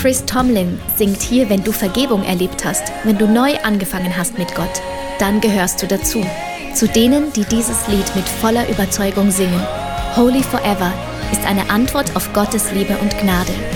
Chris Tomlin singt hier, wenn du Vergebung erlebt hast, wenn du neu angefangen hast mit Gott, dann gehörst du dazu. Zu denen, die dieses Lied mit voller Überzeugung singen. Holy Forever ist eine Antwort auf Gottes Liebe und Gnade.